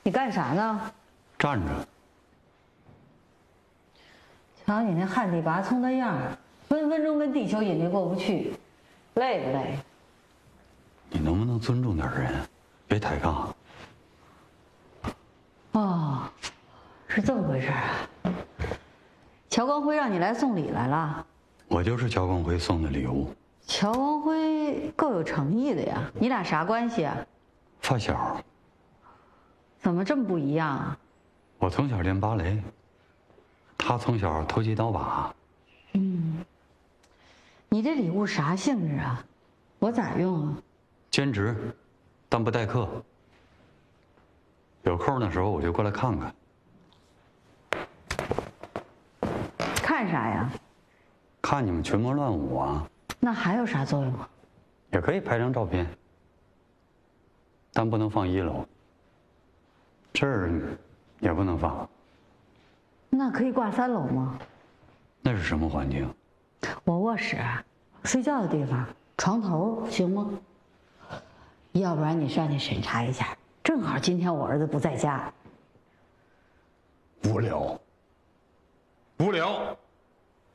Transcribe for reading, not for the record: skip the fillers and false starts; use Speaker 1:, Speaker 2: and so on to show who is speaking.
Speaker 1: 你干啥呢？
Speaker 2: 站着。
Speaker 1: 瞧你那旱地拔葱的样儿，分分钟跟地球引力过不去，累不累？
Speaker 2: 你能不能尊重点人，别抬杠。
Speaker 1: 哦，是这么回事啊。乔光辉让你来送礼来了。
Speaker 2: 我就是乔光辉送的礼物。
Speaker 1: 乔光辉够有诚意的呀，你俩啥关系啊？
Speaker 2: 发小。
Speaker 1: 怎么这么不一样啊？
Speaker 2: 我从小练芭蕾，他从小投机倒把。
Speaker 1: 你这礼物啥性质啊？我咋用啊？
Speaker 2: 兼职，但不代课。有空的时候我就过来看看。
Speaker 1: 看啥呀？
Speaker 2: 看你们群魔乱舞啊。
Speaker 1: 那还有啥作用啊？
Speaker 2: 也可以拍张照片，但不能放1楼。这儿也不能放。
Speaker 1: 那可以挂3楼吗？
Speaker 2: 那是什么环境？
Speaker 1: 我卧室，睡觉的地方，床头行吗？要不然你上去审查一下，正好今天我儿子不在家。
Speaker 2: 无聊。无聊。